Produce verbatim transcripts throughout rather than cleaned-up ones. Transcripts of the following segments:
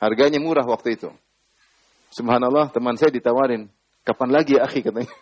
Harganya murah waktu itu. Subhanallah, teman saya ditawarin, kapan lagi ya akhi katanya.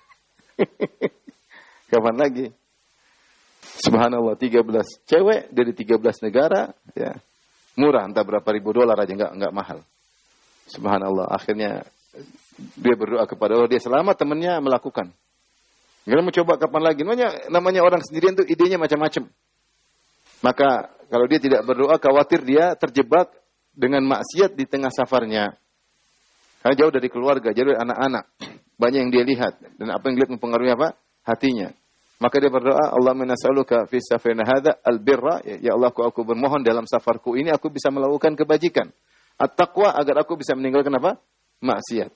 Kapan lagi? Subhanallah, tiga belas cewek dari tiga belas negara, ya. Murah, entah berapa ribu dolar aja, enggak enggak mahal. Subhanallah, akhirnya dia berdoa kepada Allah, dia selamat, temannya melakukan. Dia mau coba kapan lagi? Namanya, namanya orang sendirian tuh idenya macam-macam. Maka kalau dia tidak berdoa, khawatir dia terjebak dengan maksiat di tengah safarnya. Karena jauh dari keluarga, jauh dari anak-anak. Banyak yang dia lihat. Dan apa yang dilihat mempengaruhi apa? Hatinya. Maka dia berdoa, Allahumma nas'aluka fi safarina hadza al-birra, ya Allah, aku, aku bermohon dalam safarku ini aku bisa melakukan kebajikan. At-taqwa, agar aku bisa meninggalkan apa? Maksiat.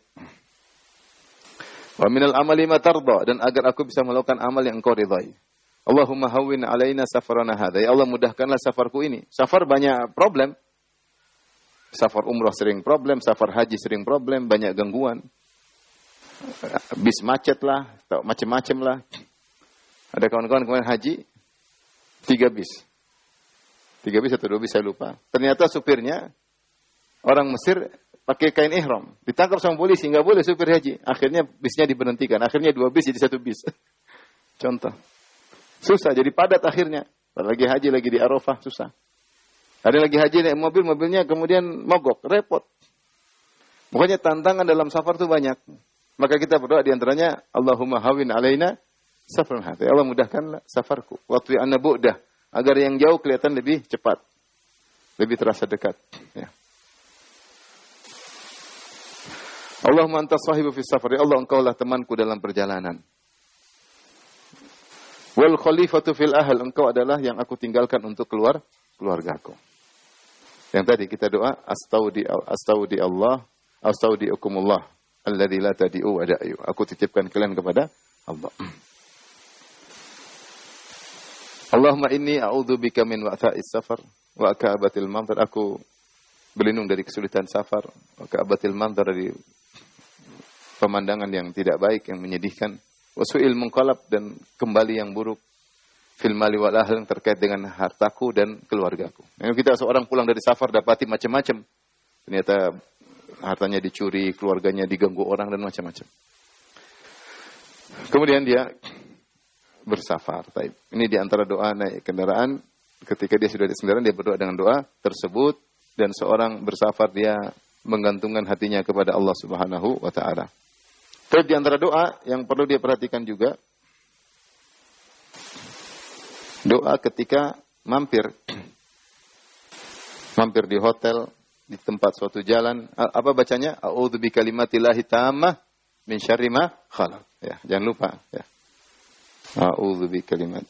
Wa minal amali ma tarda, dan agar aku bisa melakukan amal yang engkau ridai. Allahumma hawwin alaina safarana hadza, ya Allah, mudahkanlah safarku ini. Safar banyak problem. Safar umrah sering problem, safar haji sering problem, banyak gangguan. Bis macet lah, macam-macam lah. Ada kawan-kawan kemarin haji, tiga bis. Tiga bis atau dua bis, saya lupa. Ternyata supirnya, orang Mesir pakai kain ihram. Ditangkap sama polisi, nggak boleh supir haji. Akhirnya bisnya diberhentikan. Akhirnya dua bis jadi satu bis. Contoh. Susah, jadi padat akhirnya. Lagi haji, lagi di Arafah, susah. Ada lagi haji naik mobil, mobilnya kemudian mogok, repot. Pokoknya tantangan dalam safar itu banyak. Maka kita berdoa diantaranya, Allahumma hawin alaina safarun hadza. Allah, mudahkanlah safarku. Waktu anna bu'dah, agar yang jauh kelihatan lebih cepat. Lebih terasa dekat. Ya. Allahumma anta sahibu fi safar. Ya Allah, engkaulah temanku dalam perjalanan. Wal khalifatu fil ahl. Engkau adalah yang aku tinggalkan untuk keluar keluargaku. Yang tadi kita doa, astaudi astaudi Allah, astaudiukumullah alladzi la tadi'u wa da'yu. Aku titipkan kalian kepada Allah. Allahumma inni a'udzubika min wa'tha'is safar wa ka'abatil manzar. Aku berlindung dari kesulitan safar, wa ka'abatil manzar, dari pemandangan yang tidak baik, yang menyedihkan, wa su'il munqalab, dan kembali yang buruk, fil mali wal ahl, yang terkait dengan hartaku dan keluargaku. Yang kita seorang pulang dari safar dapati macam-macam. Ternyata hartanya dicuri, keluarganya diganggu orang dan macam-macam. Kemudian dia bersafar. Ini di antara doa naik kendaraan. Ketika dia sudah di kendaraan, dia berdoa dengan doa tersebut. Dan seorang bersafar, dia menggantungkan hatinya kepada Allah Subhanahu wa ta'ala. Terus di antara doa yang perlu dia perhatikan juga, doa ketika mampir. Mampir di hotel, di tempat suatu jalan. Apa bacanya? A'udzu bikalimatillahi tammah min syarri ma khalaq. Ya, jangan lupa ya. A'udzu bikalimat.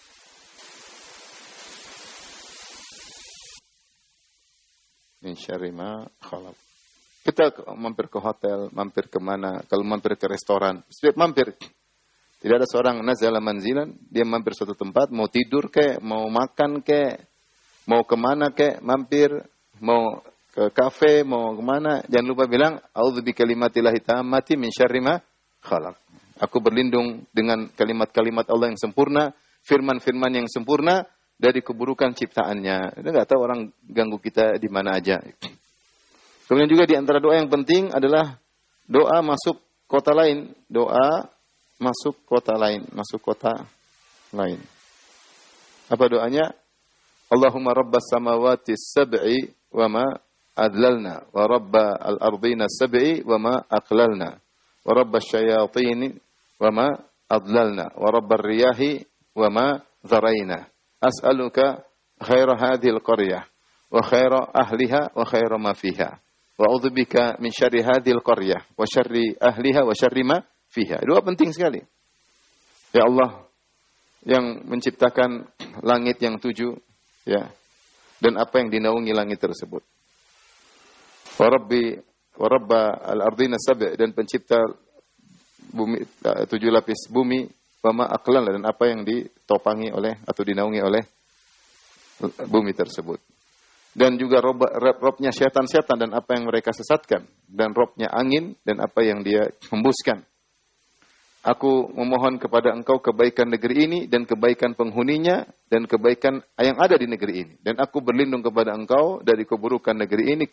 Min syarri ma khalaq. Kita mampir ke hotel, mampir ke mana? Kalau mampir ke restoran, setiap mampir, tidak ada seorang nazala manzilan, dia mampir suatu tempat, mau tidur kek, mau makan kek, mau kemana kek, mampir, mau ke kafe, mau kemana, jangan lupa bilang, a'udzu bikalimatillahi tammati min syarri ma khalaq. Aku berlindung dengan kalimat-kalimat Allah yang sempurna, firman-firman yang sempurna dari keburukan ciptaannya. Kita nggak tahu orang ganggu kita di mana aja. Kemudian juga di antara doa yang penting adalah doa masuk kota lain. Doa masuk kota lain. Masuk kota lain. Apa doanya? Allahumma rabbas samawati sab'i wa ma adlalna. Wa rabba al-ardina sab'i wa ma aqlalna. Wa rabbas syayatini wa ma adlalna. Wa rabbar riyahi wa ma zarayna. As'aluka khaira hadhil qaryah. Wa khaira ahliha wa khaira ma fiha. Wa a'udzubika min syarri hadhil qaryah wa syarri ahliha wa syarri ma fiha. Dua penting sekali. Ya Allah yang menciptakan langit yang tujuh, ya, dan apa yang dinaungi langit tersebut. Wa rabbi wa rabba al-ardina sab', dan pencipta bumi, tujuh lapis bumi, wa ma aqlan, dan apa yang ditopangi oleh atau dinaungi oleh bumi tersebut. Dan juga rob, rob, robnya setan-setan dan apa yang mereka sesatkan. Dan robnya angin dan apa yang dia hembuskan. Aku memohon kepada engkau kebaikan negeri ini dan kebaikan penghuninya dan kebaikan yang ada di negeri ini. Dan aku berlindung kepada engkau dari keburukan negeri ini,